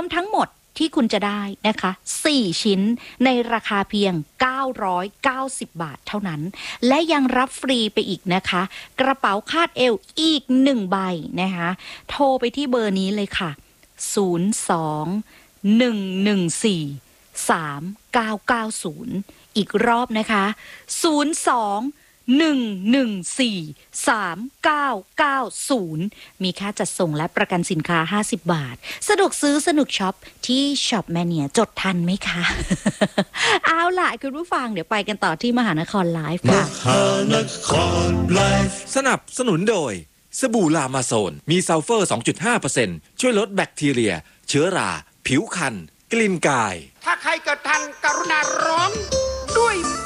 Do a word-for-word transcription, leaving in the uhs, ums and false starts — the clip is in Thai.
มทั้งหมดที่คุณจะได้นะคะสี่ชิ้นในราคาเพียงเก้าร้อยเก้าสิบบาทเท่านั้นและยังรับฟรีไปอีกนะคะกระเป๋าคาดเอวอีกหนึ่งใบนะคะโทรไปที่เบอร์นี้เลยค่ะศูนย์ สอง หนึ่ง หนึ่ง สี่ สาม เก้า เก้า ศูนย์อีกรอบนะคะศูนย์ สอง หนึ่ง หนึ่ง สี่ สาม เก้า เก้า ศูนย์มีค่าจัดส่งและประกันสินค้าห้าสิบบาทสะดวกซื้อสนุกช็อปที่ช็อปแมเนียจดทันไหมคะ เอาล่ะคุณผู้ฟังเดี๋ยวไปกันต่อที่มหานครไลฟ์ค่ะมหานครไลฟ์สนับสนุนโดยสบู่ลามาโซนมีซัลเฟอร์ สองจุดห้าเปอร์เซ็นต์ ช่วยลดแบคทีเรียเชื้อราผิวคันกลิ่นกายถ้าใครเกิดทันกรุณาร้องด้วย